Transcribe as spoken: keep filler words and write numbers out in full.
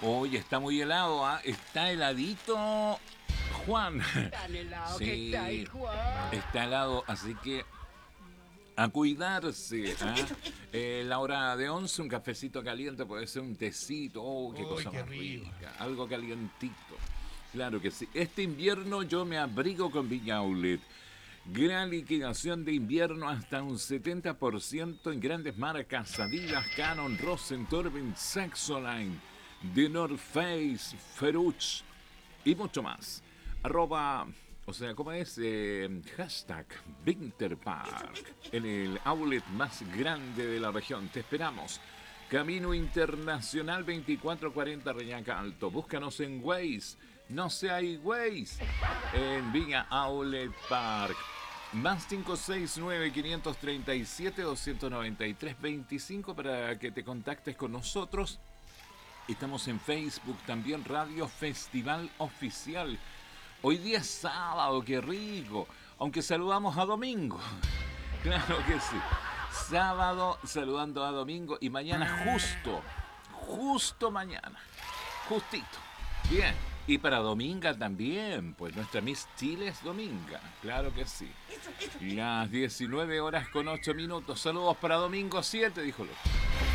Hoy está muy helado, ¿ah? Está heladito, Juan. Tan helado que Sí, está ahí, Juan. está helado, así que a cuidarse. ¿Ah? Eh, la hora de once, un cafecito caliente, puede ser un tecito. Oh, qué Uy, cosa qué más rico. rica. Algo calientito. Claro que sí. Este invierno yo me abrigo con Viña Outlet. Gran liquidación de invierno hasta un setenta por ciento en grandes marcas Adidas, Canon, Rosen, Torben, Saxoline, The North Face, Feruch y mucho más. Arroba, o sea, ¿cómo es? Eh, hashtag Winterpark en el outlet más grande de la región. Te esperamos. Camino Internacional veinticuatro cuarenta Reñaca Alto. Búscanos en Waze. No sé, hay Waze. En Viña Outlet Park. Más cinco seis nueve, cinco tres siete, dos nueve tres, dos cinco para que te contactes con nosotros. Estamos en Facebook también, Radio Festival Oficial. Hoy día es sábado, qué rico. Aunque saludamos a Domingo. Claro que sí. Sábado saludando a Domingo y mañana justo, justo mañana. Justito. Bien. Y para Dominga también, pues nuestra Miss Chile es Dominga, claro que sí. Las diecinueve horas con ocho minutos. Saludos para Domingo siete, dijo Luz.